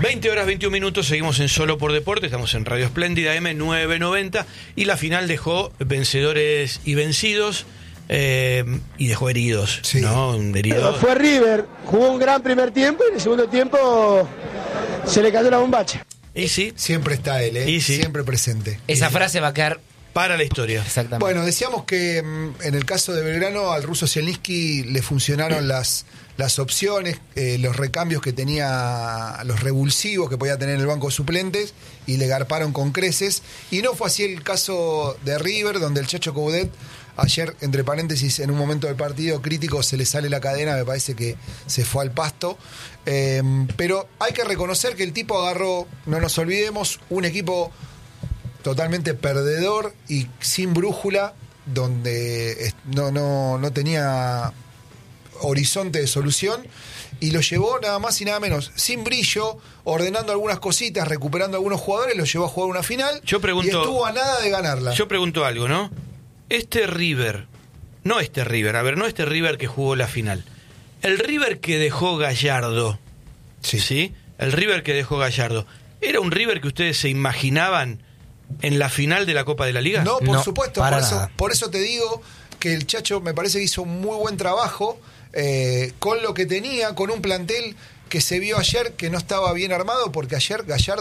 20 horas 21 minutos, seguimos en Solo por Deporte, estamos en Radio Espléndida M990 y la final dejó vencedores y vencidos y dejó heridos, sí. ¿no? Heridos. Fue River, jugó un gran primer tiempo y en el segundo tiempo se le cayó la bombacha. Y sí. Siempre está él, Y sí. Siempre presente. Esa frase va a quedar para la historia. Exactamente. Bueno, decíamos que en el caso de Belgrano al ruso Zielinski le funcionaron las opciones, los recambios que tenía, los revulsivos que podía tener en el banco de suplentes, y le garparon con creces. Y no fue así el caso de River, donde el Chacho Coudet ayer, entre paréntesis, en un momento del partido crítico se le sale la cadena, me parece que se fue al pasto. Pero hay que reconocer que el tipo agarró, no nos olvidemos, un equipo totalmente perdedor y sin brújula, donde no tenía horizonte de solución, y lo llevó nada más y nada menos, sin brillo, ordenando algunas cositas, recuperando algunos jugadores, lo llevó a jugar una final. Yo pregunto, y estuvo a nada de ganarla. Yo pregunto algo, ¿no? Este River que jugó la final, el River que dejó Gallardo, ¿sí? El River que dejó Gallardo, ¿era un River que ustedes se imaginaban en la final de la Copa de la Liga? No, por supuesto, nada. por eso te digo que el Chacho me parece que hizo un muy buen trabajo con lo que tenía, con un plantel que se vio ayer que no estaba bien armado, porque ayer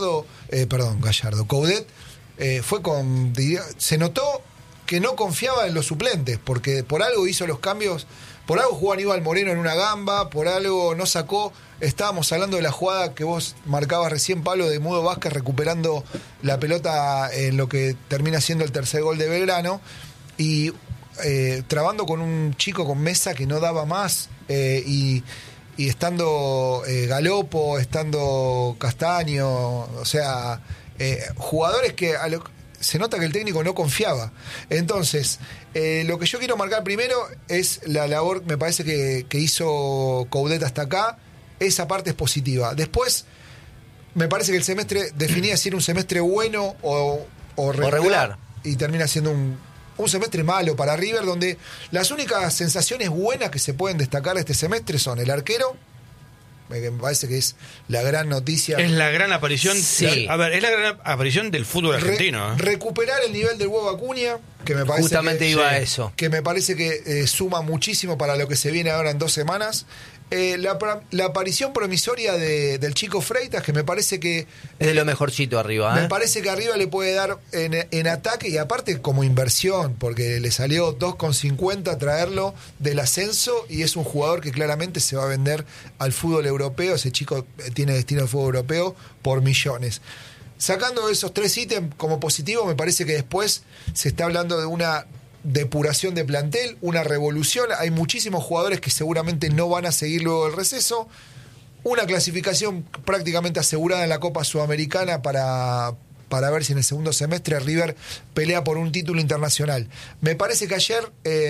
Coudet fue se notó que no confiaba en los suplentes, porque por algo hizo los cambios, por algo jugó Aníbal Moreno en una gamba, por algo no sacó. Estábamos hablando de la jugada que vos marcabas recién, Pablo, de Mudo Vázquez recuperando la pelota en lo que termina siendo el tercer gol de Belgrano, y trabando con un chico con Mesa que no daba más, y estando Galopo, estando Castaño, o sea, jugadores que se nota que el técnico no confiaba. Entonces, lo que yo quiero marcar primero es la labor, me parece que hizo Coudet hasta acá. Esa parte es positiva. Después, me parece que el semestre definía si era un semestre bueno o regular, y termina siendo un semestre malo para River, donde las únicas sensaciones buenas que se pueden destacar de este semestre son el arquero, que me parece que es la gran noticia. Es la gran aparición. Sí. A ver, es la gran aparición del fútbol argentino. Recuperar el nivel del Huevo Acuña, que me parece justamente iba a eso. Que me parece que suma muchísimo para lo que se viene ahora en 2 semanas. La aparición promisoria del chico Freitas, que me parece que es de lo mejorcito arriba. Me parece que arriba le puede dar en ataque, y aparte como inversión, porque le salió 2,50 traerlo del ascenso, y es un jugador que claramente se va a vender al fútbol europeo. Ese chico tiene destino al fútbol europeo por millones. Sacando esos 3 ítems como positivo, me parece que después se está hablando de una depuración de plantel, una revolución. Hay muchísimos jugadores que seguramente no van a seguir luego del receso. Una clasificación prácticamente asegurada en la Copa Sudamericana para ver si en el segundo semestre River pelea por un título internacional. Me parece que ayer,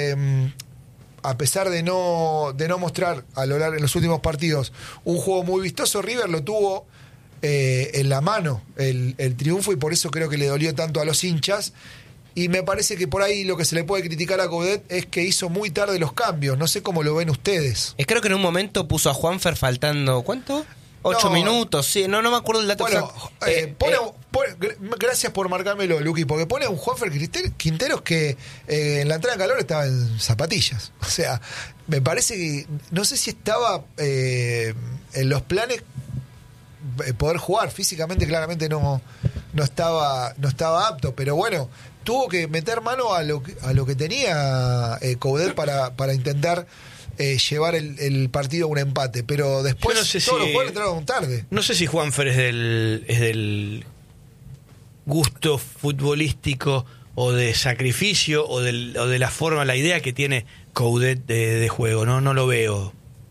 a pesar de no mostrar a lo largo en los últimos partidos un juego muy vistoso, River lo tuvo en la mano el triunfo, y por eso creo que le dolió tanto a los hinchas. Y me parece que por ahí lo que se le puede criticar a Coudet es que hizo muy tarde los cambios. No sé cómo lo ven ustedes. Creo que en un momento puso a Juanfer faltando, ¿cuánto? 8 minutos, sí, no me acuerdo el dato exacto. Gracias por marcármelo, Luqui, porque pone a un Juanfer Quinteros que en la entrada de calor estaba en zapatillas. O sea, me parece que, no sé si estaba en los planes poder jugar. Físicamente claramente no estaba apto, pero bueno, tuvo que meter mano a lo que tenía Coudet para intentar llevar el partido a un empate, pero después no sé todos los jugadores entraron tarde. No sé si Juanfer es del gusto futbolístico o de sacrificio o de la forma, la idea que tiene Coudet de juego. No lo veo.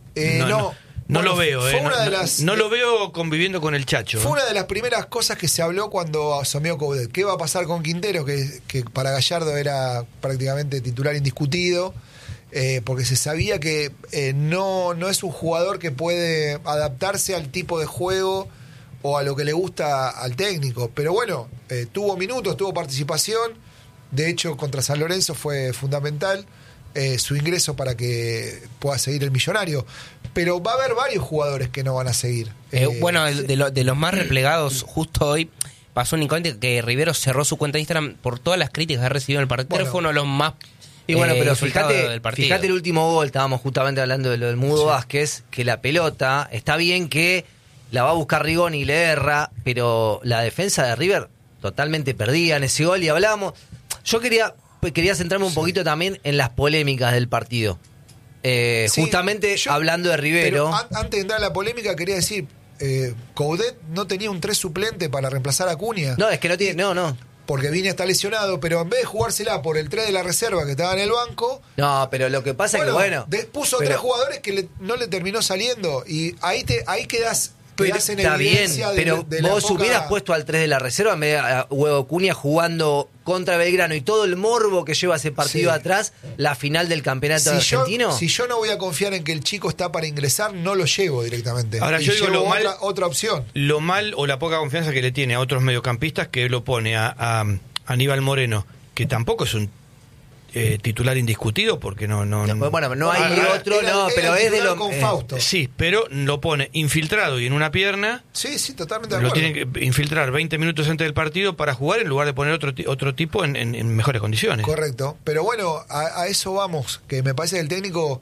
No lo veo, no lo veo conviviendo con el Chacho. Fue una de las primeras cosas que se habló cuando asumió Coudet. ¿Qué va a pasar con Quinteros? Que para Gallardo era prácticamente titular indiscutido, porque se sabía que no es un jugador que puede adaptarse al tipo de juego o a lo que le gusta al técnico. Pero bueno, tuvo minutos, tuvo participación. De hecho, contra San Lorenzo fue fundamental. su ingreso para que pueda seguir el Millonario. Pero va a haber varios jugadores que no van a seguir. Bueno, de los más replegados, justo hoy pasó un inconveniente que Rivero cerró su cuenta de Instagram por todas las críticas que ha recibido en el partido. Bueno, fue uno de los más y bueno, pero fíjate el último gol, estábamos justamente hablando de lo del Mudo Vázquez, que la pelota, está bien que la va a buscar Rigoni y le erra, pero la defensa de River totalmente perdida en ese gol y hablamos. Yo quería centrarme un poquito también en las polémicas del partido. Justamente hablando de Rivero. Antes de entrar a la polémica, quería decir, Coudet no tenía un 3 suplente para reemplazar a Cunha. No, es que no tiene, no. Porque Viña está lesionado, pero en vez de jugársela por el 3 de la reserva que estaba en el banco. No, pero lo que pasa es que puso 3 jugadores que no le terminó saliendo. Y ahí quedás. Pero está bien, pero vos hubieras puesto al 3 de la reserva en vez de Huevo Cunha jugando contra Belgrano y todo el morbo que lleva ese partido atrás, la final del campeonato argentino. Si yo no voy a confiar en que el chico está para ingresar, no lo llevo directamente. Ahora yo digo otra opción. Lo mal o la poca confianza que le tiene a otros mediocampistas, que lo pone a Aníbal Moreno, que tampoco es un titular indiscutido, porque no hay otro, pero es de lo con Fausto. Sí, pero lo pone infiltrado y en una pierna. Sí, totalmente de lo acuerdo. tiene que infiltrar 20 minutos antes del partido para jugar en lugar de poner otro tipo en mejores condiciones. Correcto, pero bueno, a eso vamos, que me parece que el técnico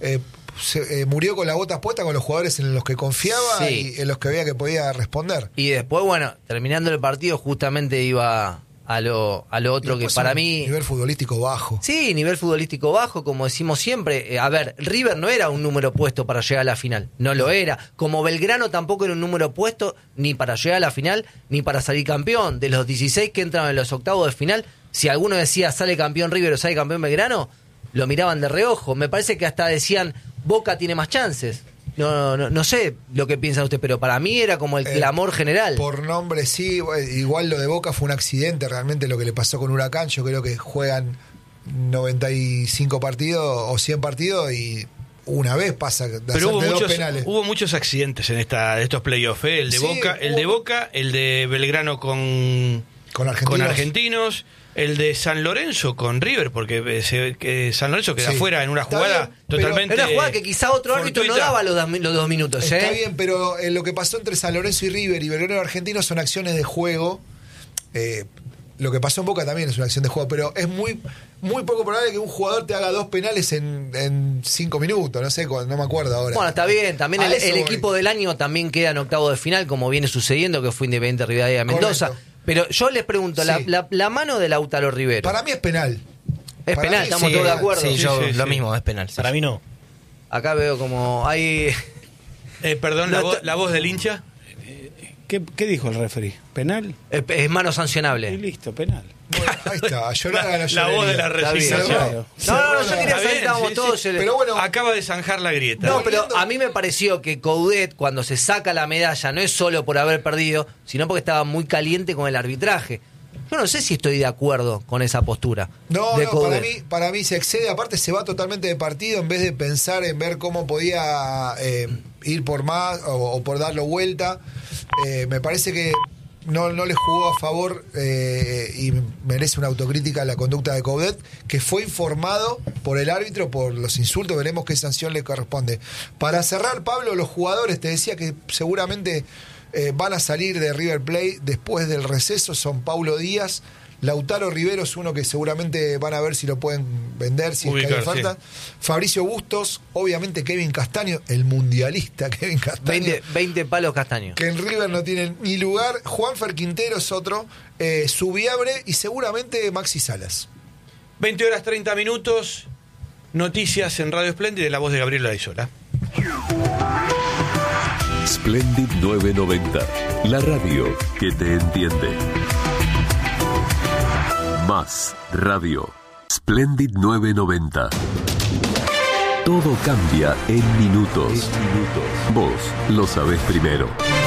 murió con las botas puestas con los jugadores en los que confiaba y en los que veía que podía responder. Y después, terminando el partido, justamente iba a lo otro que para mí... Nivel futbolístico bajo. Sí, nivel futbolístico bajo, como decimos siempre. A ver, River no era un número puesto para llegar a la final, no lo era. Como Belgrano tampoco era un número puesto ni para llegar a la final, ni para salir campeón. De los 16 que entraron en los octavos de final, si alguno decía sale campeón River o sale campeón Belgrano, lo miraban de reojo. Me parece que hasta decían Boca tiene más chances. No sé lo que piensan ustedes, pero para mí era como el clamor general. Por nombre sí, igual lo de Boca fue un accidente realmente lo que le pasó con Huracán. Yo creo que juegan 95 partidos o 100 partidos y una vez pasa de pero penales. Hubo muchos accidentes en estos playoffs, el de Boca, el de Belgrano con argentinos, el de San Lorenzo con River, porque San Lorenzo queda fuera en una jugada totalmente. Era una jugada que quizá otro árbitro no daba los 2 minutos. Está bien, pero lo que pasó entre San Lorenzo y River y Belgrano Argentino son acciones de juego. Lo que pasó en Boca también es una acción de juego, pero es muy, muy poco probable que un jugador te haga 2 penales en 5 minutos. No sé, no me acuerdo ahora. Bueno, está bien. También el equipo del año también queda en octavo de final, como viene sucediendo, que fue Independiente Rivadavia de Mendoza. Correcto. Pero yo les pregunto, la mano de Lautaro Rivero. Para mí es penal. Es penal, estamos todos de acuerdo. Sí, lo mismo, es penal. Para mí no. Acá veo como hay... perdón, la voz del hincha. ¿Qué dijo el referee? ¿Penal? Es mano sancionable. Y listo, penal. Bueno, ahí está, a llorar la voz de la resignación. No, yo quería saber, estábamos todos... Pero bueno, acaba de zanjar la grieta. No, pero a mí me pareció que Coudet, cuando se saca la medalla, no es solo por haber perdido, sino porque estaba muy caliente con el arbitraje. Yo no sé si estoy de acuerdo con esa postura. No, para mí se excede, aparte se va totalmente de partido en vez de pensar en ver cómo podía ir por más o por darlo vuelta. Me parece que no le jugó a favor y merece una autocrítica la conducta de Coudet, que fue informado por el árbitro por los insultos. Veremos qué sanción le corresponde. Para cerrar, Pablo, los jugadores, te decía que seguramente van a salir de River Plate después del receso. Son Paulo Díaz, Lautaro Rivero es uno que seguramente van a ver si lo pueden vender, si es que hay falta. Sí. Fabricio Bustos, obviamente Kevin Castaño, el mundialista Kevin Castaño. 20 palos Castaño. Que en River no tienen ni lugar. Juanfer Quintero es otro. Subiabre y seguramente Maxi Salas. 20:30. Noticias en Radio Splendid de la voz de Gabriel Laizola. Splendid 990, la radio que te entiende. Más radio. Splendid 990. Todo cambia en minutos. Vos lo sabés primero.